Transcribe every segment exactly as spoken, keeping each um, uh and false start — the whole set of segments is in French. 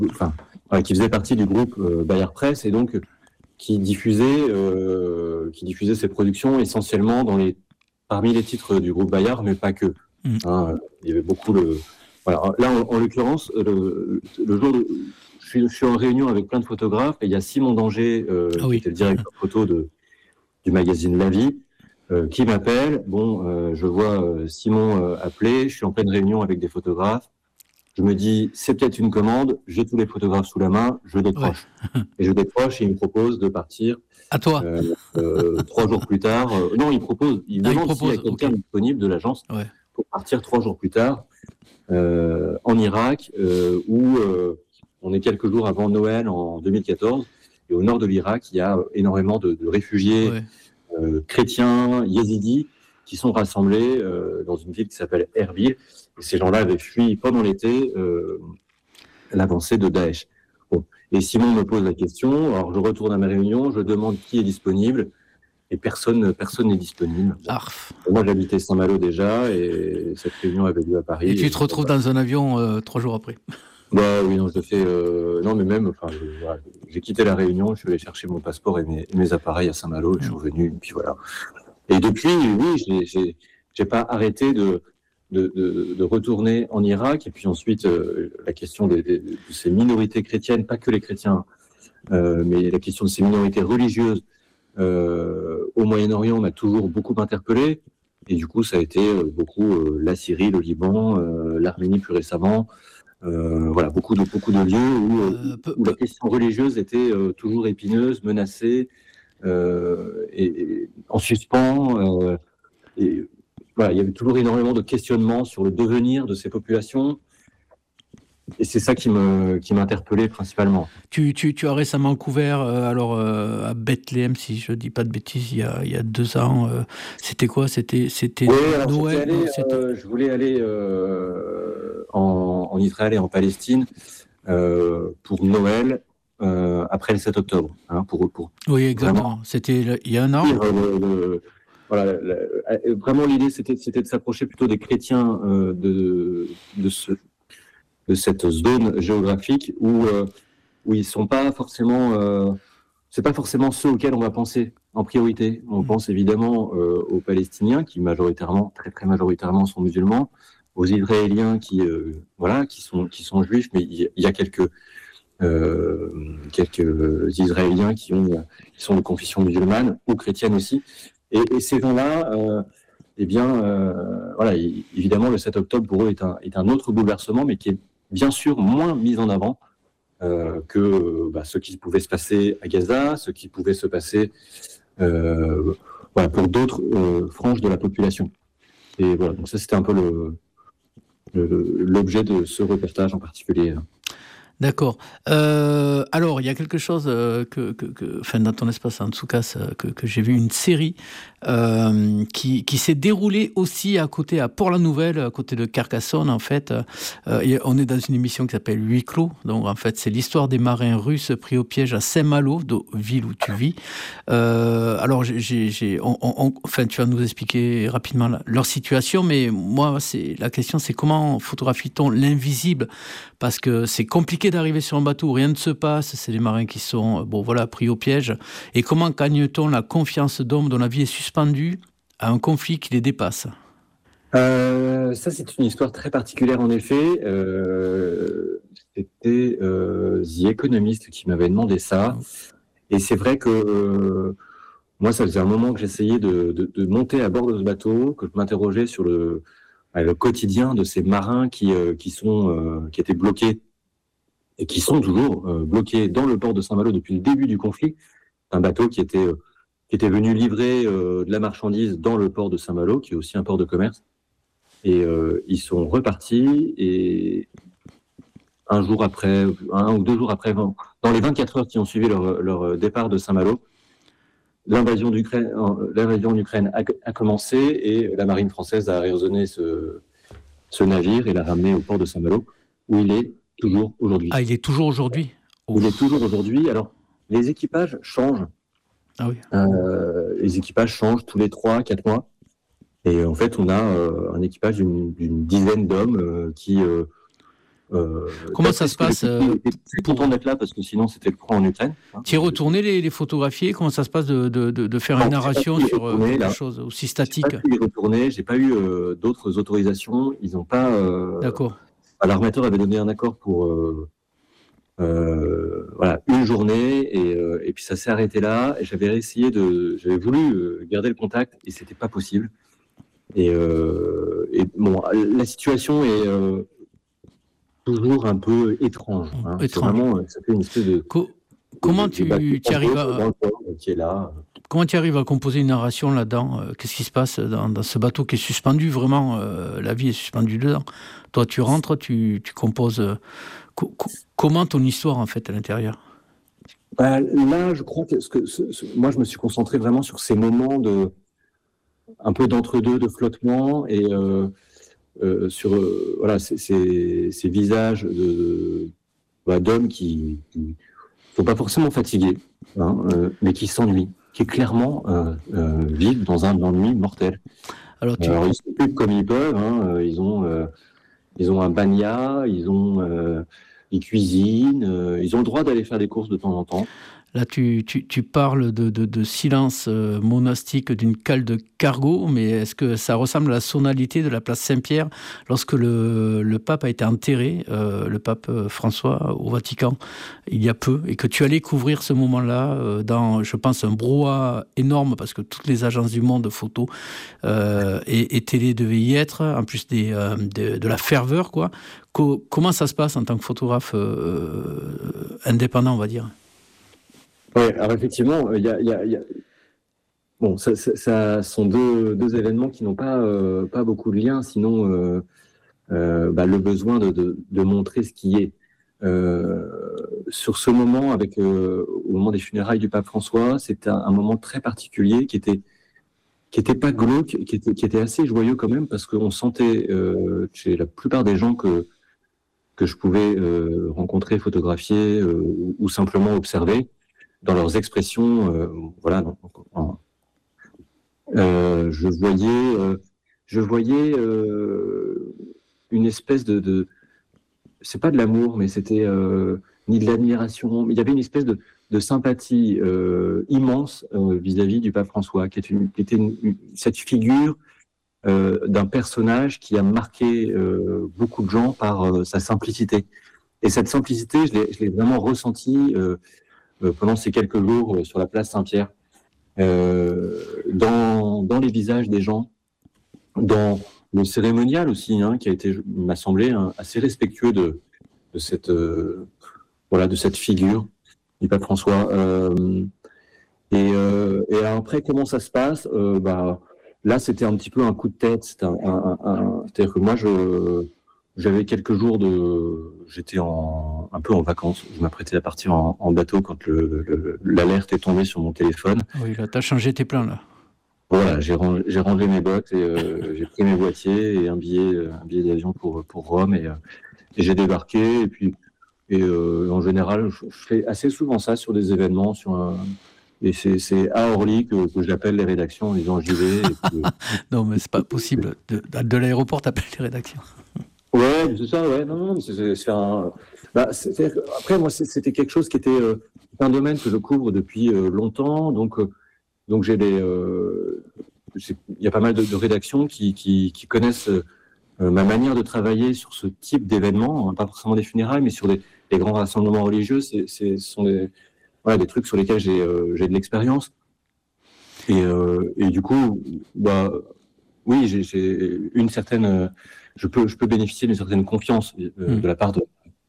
enfin, voilà, qui faisait partie du groupe euh, Bayard Presse et donc qui diffusait, euh, qui diffusait ses productions essentiellement dans les, parmi les titres du groupe Bayard, mais pas que. Mm. Hein, il y avait beaucoup le. Voilà. Là, en, en l'occurrence, le, le jour de, je suis, je suis en réunion avec plein de photographes et il y a Simon Danger, euh, Ah qui oui. était le directeur photo de, du magazine La Vie, euh, qui m'appelle. Bon, euh, je vois euh, Simon euh, appeler. Je suis en pleine réunion avec des photographes. Je me dis, c'est peut-être une commande. J'ai tous les photographes sous la main. Je décroche. Ouais. Et je décroche et il me propose de partir. À toi. Euh, euh, trois jours plus tard. Euh, non, il propose. Il Ah, il demande s'il y a propose, quelqu'un ok. disponible de l'agence Ouais. pour partir trois jours plus tard euh, en Irak, euh, où euh, on est quelques jours avant Noël en deux mille quatorze. Et au nord de l'Irak, il y a énormément de, de réfugiés Ouais. euh, chrétiens, yézidis, qui sont rassemblés euh, dans une ville qui s'appelle Erbil. Et ces gens-là avaient fui pendant l'été euh, l'avancée de Daesh. Bon. Et Simon me pose la question. Alors je retourne à ma réunion, je demande qui est disponible. Et personne personne n'est disponible. Bon. Arf. Moi, j'habitais Saint-Malo déjà, et cette réunion avait lieu à Paris. Et tu et te retrouves voilà. dans un avion euh, trois jours après. Bah oui, non, je fais. Euh, non, mais même, enfin, je- voilà, j'ai quitté la Réunion, je suis allé chercher mon passeport et mes, mes appareils à Saint-Malo, et je suis revenu, et puis voilà. Et depuis, oui, j'ai, j'ai, j'ai pas arrêté de, de, de, de retourner en Irak, et puis ensuite, euh, la question des, des, de ces minorités chrétiennes, pas que les chrétiens, euh, mais la question de ces minorités religieuses euh, au Moyen-Orient m'a toujours beaucoup interpellé. Et du coup, ça a été euh, beaucoup euh, la Syrie, le Liban, euh, l'Arménie plus récemment. Euh, voilà, beaucoup de, beaucoup de lieux où, Euh, peu- où la peu- question religieuse était euh, toujours épineuse, menacée, euh, et, et en suspens. Euh, et voilà, il y avait toujours énormément de questionnements sur le devenir de ces populations. Et c'est ça qui me, qui m'interpellait principalement. Tu, tu, tu as récemment couvert euh, alors euh, à Bethléem, si je dis pas de bêtises, il y a, il y a deux ans. Euh, c'était quoi? C'était c'était Oui, alors j'étais Noël? allé, Non, c'était. euh, je voulais aller euh, en, en Israël et en Palestine euh, pour Noël euh, après le sept octobre, hein, pour, pour Oui, vraiment exactement. C'était le- il y a un an. dire le, le- voilà, le- euh, vraiment l'idée c'était, c'était de s'approcher plutôt des chrétiens euh, de, de, ce, de cette zone géographique où, euh, où ils sont pas forcément, euh, c'est pas forcément ceux auxquels on va penser en priorité. On Mm. pense évidemment euh, aux Palestiniens qui majoritairement, très très majoritairement sont musulmans, aux Israéliens qui, euh, voilà, qui sont qui sont juifs, mais il y a quelques euh, quelques Israéliens qui ont qui sont de confession musulmane ou chrétienne aussi. Et, et ces gens-là, euh, eh bien, euh, voilà, évidemment, le sept octobre pour eux est un est un autre bouleversement, mais qui est bien sûr moins mis en avant euh, que bah, ce qui pouvait se passer à Gaza, ce qui pouvait se passer euh, voilà, pour d'autres euh, franges de la population. Et voilà, donc ça c'était un peu le, le, l'objet de ce reportage en particulier. D'accord. Euh, alors, il y a quelque chose euh, que, que, que, enfin, dans ton espace en tout cas, que, que j'ai vu, une série euh, qui, qui s'est déroulée aussi à côté, à Port-la-Nouvelle, à côté de Carcassonne, en fait. Euh, et on est dans une émission qui s'appelle Huis clos. Donc, en fait, c'est l'histoire des marins russes pris au piège à Saint-Malo, de ville où tu vis. Euh, alors, j'ai, j'ai, on, on, enfin, tu vas nous expliquer rapidement la, leur situation, mais moi, c'est, la question, c'est comment photographie-t-on l'invisible? Parce que c'est compliqué d'arriver sur un bateau où rien ne se passe, c'est les marins qui sont bon, voilà, pris au piège. Et comment gagne-t-on la confiance d'hommes dont la vie est suspendue à un conflit qui les dépasse? euh, Ça, c'est une histoire très particulière en effet. Euh, c'était euh, The Economist qui m'avait demandé ça. Et c'est vrai que euh, moi, ça faisait un moment que j'essayais de, de, de monter à bord de ce bateau, que je m'interrogeais sur le, le quotidien de ces marins qui, euh, qui, sont, euh, qui étaient bloqués et qui sont toujours euh, bloqués dans le port de Saint-Malo depuis le début du conflit. Un bateau qui était, euh, qui était venu livrer euh, de la marchandise dans le port de Saint-Malo, qui est aussi un port de commerce. Et euh, ils sont repartis et un jour après, un ou deux jours après, dans les vingt-quatre heures qui ont suivi leur, leur départ de Saint-Malo, l'invasion d'Ukraine, l'invasion d'Ukraine a, a commencé et la marine française a raisonné ce, ce navire et l'a ramené au port de Saint-Malo, où il est toujours aujourd'hui. Ah, il est toujours aujourd'hui? Ouf. Il est toujours aujourd'hui. Alors, les équipages changent. Ah oui. Euh, les équipages changent tous les trois, quatre mois. Et en fait, on a euh, un équipage d'une, d'une dizaine d'hommes euh, qui, euh, Euh, Comment ça se passe euh, Je suis content d'être là parce que sinon c'était le front en Ukraine. Hein. Tu es retourné les, les photographier? Comment ça se passe de, de, de, de faire non, une narration sur retourner, quelque là. chose aussi statique? J'ai pas pu y retourner, j'ai pas eu euh, d'autres autorisations. Ils n'ont pas. Euh, D'accord. L'armateur avait donné un accord pour euh, euh, voilà une journée et, euh, et puis ça s'est arrêté là. Et j'avais essayé de, j'avais voulu euh, garder le contact et c'était pas possible. Et, euh, et bon, la situation est euh, toujours un peu étrange. Hein. étrange. Vraiment, ça fait une espèce de. Co- comment de, tu y arrives à. Qui est là. Comment tu arrives à composer une narration là-dedans? Qu'est-ce qui se passe dans, dans ce bateau qui est suspendu? Vraiment, euh, la vie est suspendue dedans. Toi, tu rentres, tu, tu composes. Euh, co- co- comment ton histoire, en fait, à l'intérieur? Bah, là, je crois que, ce que ce, ce, moi, je me suis concentré vraiment sur ces moments de, un peu d'entre-deux, de flottement, et euh, euh, sur euh, voilà, ces, ces, ces visages de, bah, d'hommes qui ne sont pas forcément fatigués, hein, euh, mais qui s'ennuient, qui clairement euh, euh, vivent dans un ennui mortel. Alors, tu... Alors ils s'occupent comme ils peuvent, hein, ils ont euh, ils ont un bagna, ils ont euh, ils cuisinent, euh, ils ont le droit d'aller faire des courses de temps en temps. Là, tu, tu, tu parles de, de, de silence euh, monastique d'une cale de cargo, mais est-ce que ça ressemble à la sonalité de la place Saint-Pierre lorsque le, le pape a été enterré, euh, le pape François, au Vatican, il y a peu, et que tu allais couvrir ce moment-là euh, dans, je pense, un brouhaha énorme, parce que toutes les agences du monde, photo euh, et, et télé devaient y être, en plus des, euh, de, de la ferveur, quoi. Co- comment ça se passe en tant que photographe euh, indépendant, on va dire ? Oui, alors effectivement, il y a, y a, y a... bon, ça, ça, ça sont deux, deux événements qui n'ont pas, euh, pas beaucoup de liens, sinon euh, euh, bah, le besoin de, de, de montrer ce qui est. Euh, sur ce moment, avec euh, au moment des funérailles du pape François, c'était un, un moment très particulier qui était qui était pas glauque, qui était, qui était assez joyeux quand même, parce qu'on sentait euh, chez la plupart des gens que que je pouvais euh, rencontrer, photographier euh, ou, ou simplement observer, dans leurs expressions, euh, voilà. Donc, en, euh, je voyais, euh, je voyais euh, une espèce de, de, c'est pas de l'amour, mais c'était euh, ni de l'admiration. Il y avait une espèce de, de sympathie euh, immense euh, vis-à-vis du pape François, qui, est une, qui était une, une, cette figure euh, d'un personnage qui a marqué euh, beaucoup de gens par euh, sa simplicité. Et cette simplicité, je l'ai, je l'ai vraiment ressentie. Euh, pendant ces quelques jours sur la place Saint-Pierre, euh, dans, dans les visages des gens, dans le cérémonial aussi, hein, qui a été, m'a semblé, hein, assez respectueux de, de, cette, euh, voilà, de cette figure du pape François. Euh, et, euh, et après, comment ça se passe euh, bah, là, c'était un petit peu un coup de tête. C'était un, un, un, c'est-à-dire que moi, je... J'avais quelques jours de, j'étais en, un peu en vacances. Je m'apprêtais à partir en, en bateau quand le, le, l'alerte est tombée sur mon téléphone. Oui, là, t'as changé tes plans, là. Voilà, j'ai rangé, j'ai rangé mes bottes et euh, j'ai pris mes boîtiers et un billet, un billet d'avion pour, pour Rome et, euh, et j'ai débarqué. Et puis, et euh, en général, je, je fais assez souvent ça sur des événements, sur un, et c'est, c'est à Orly que, que j'appelle les rédactions en disant j'y vais. Et puis, non, mais c'est pas possible. De, de l'aéroport, t'appelles les rédactions. Ouais, c'est ça, ouais, non, non, c'est, c'est, c'est un. Bah, c'est, c'est, après, moi, c'était quelque chose qui était euh, un domaine que je couvre depuis euh, longtemps, donc, euh, donc j'ai des. Euh, il y a pas mal de, de rédactions qui, qui, qui connaissent euh, ma manière de travailler sur ce type d'événements, hein, pas forcément des funérailles, mais sur des, des grands rassemblements religieux. C'est, c'est, ce sont des, voilà, des trucs sur lesquels j'ai, euh, j'ai de l'expérience. Et, euh, et du coup, bah, oui, j'ai, j'ai une certaine. Euh, Je peux, je peux bénéficier d'une certaine confiance euh, mmh. de la part de,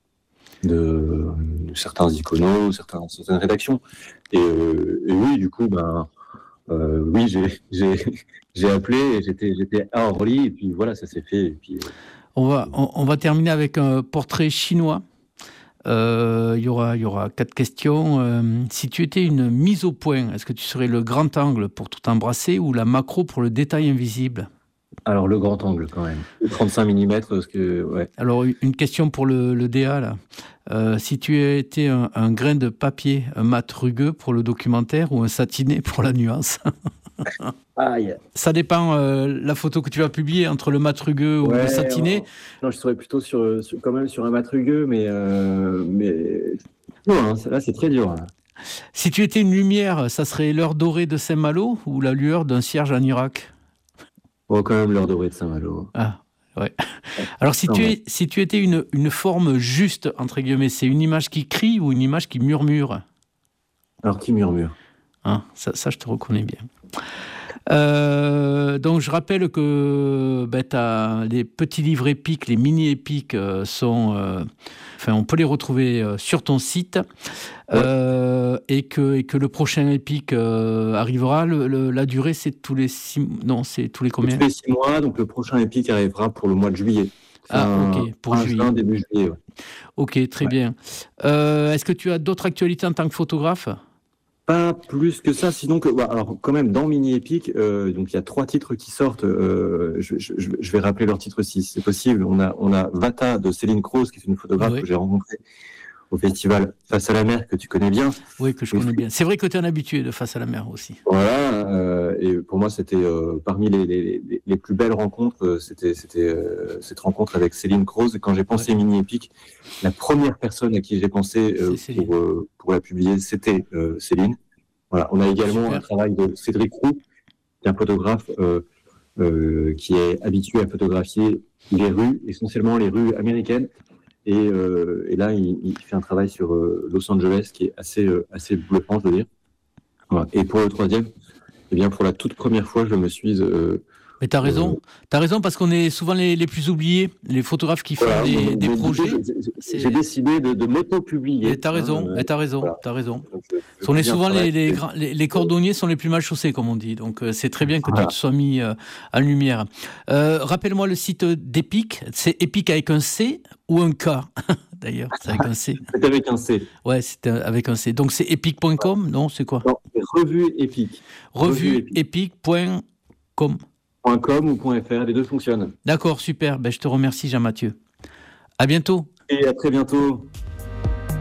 de, de certains iconos, certains, certaines rédactions. Et, euh, et oui, du coup, ben, euh, oui, j'ai, j'ai, j'ai appelé, et j'étais, j'étais à Orly, et puis voilà, ça s'est fait. Et puis, euh, on, va, on, on va terminer avec un portrait chinois. Euh, il y aura, il y aura quatre questions. Euh, si tu étais une mise au point, est-ce que tu serais le grand angle pour tout embrasser ou la macro pour le détail invisible ? Alors, le grand angle, quand même. trente-cinq millimètres, parce que, ouais. Alors, une question pour le, le D A, là. Euh, si tu étais un, un grain de papier, un mat rugueux pour le documentaire ou un satiné pour la nuance ? Aïe. Ça dépend euh, la photo que tu vas publier entre le mat rugueux ou Ouais, le satiné. non, non, je serais plutôt sur, sur- quand même sur un mat rugueux, mais, euh, mais non, hein, là c'est très dur. Hein. Si tu étais une lumière, ça serait l'heure dorée de Saint-Malo ou la lueur d'un cierge en Irak? Oh, quand même l'heure dorée de Saint-Malo. Ah, ouais. Alors, si Non, tu, mais- es, si tu étais une, une forme juste, entre guillemets, c'est une image qui crie ou une image qui murmure? Alors qui murmure? Hein, ça, ça, je te reconnais bien. Euh, donc, je rappelle que ben, t'as les petits livres épiques, les mini épiques euh, sont. Euh, enfin, on peut les retrouver euh, sur ton site. Euh, et, que, et que le prochain épique euh, arrivera. Le, le, la durée, c'est tous les six. Non, c'est tous les combien? Tous les six mois, donc le prochain épique arrivera pour le mois de juillet. Ah, Fin- ok, pour fin juillet. juin, début juillet. Ouais. Ok, très Ouais. bien. Euh, est-ce que tu as d'autres actualités en tant que photographe? Pas plus que ça, sinon que, bah, alors quand même dans Mini Epic, euh, donc il y a trois titres qui sortent. Euh, je, je, je vais rappeler leurs titres si c'est possible. On a, on a Vata de Céline Croze, qui est une photographe Oui. que j'ai rencontrée au festival Face à la mer, que tu connais bien. Oui, que je Et connais puis, bien. C'est vrai que tu es un habitué de Face à la mer aussi. Voilà, euh, et pour moi c'était euh, parmi les, les, les, les plus belles rencontres. euh, C'était, c'était euh, cette rencontre avec Céline Croze. Et quand j'ai pensé Ouais. Mini Epic, la première personne à qui j'ai pensé euh, C'est Céline. pour, euh, pour la publier, c'était euh, Céline. Voilà. On a également Super. un travail de Cédric Roux, qui est un photographe euh, euh, qui est habitué à photographier les rues, essentiellement les rues américaines. Et, euh, et là, il, il fait un travail sur euh, Los Angeles qui est assez, euh, assez bluffant, je veux dire. Voilà. Et pour le troisième, eh bien, pour la toute première fois, je me suis... Euh, Mais tu as raison. euh, Tu as raison parce qu'on est souvent les, les plus oubliés, les photographes qui font voilà, des, donc, des donc, projets. du coup, j'ai- c'est- j'ai décidé de, de m'auto-publier. Et tu as raison, hein, et t'as raison, voilà. t'as raison. Donc, je- je On est fais un souvent les, travail. les, grands- les, les cordonniers sont les plus mal chaussés, comme on dit. Donc euh, c'est très bien que Voilà. tu te sois mis euh, en lumière. Euh, rappelle-moi le site d'Epic. C'est Epic avec un C ou un K d'ailleurs? C'est avec un C. C'est avec un C. Ouais, c'est euh, avec un C. Donc c'est epic point com, non? C'est quoi? Non, c'est revue épique. Revue Revue epic point com. .com ou .fr, les deux fonctionnent. D'accord, super. Ben, je te remercie, Jean-Mathieu. À bientôt. Et à très bientôt.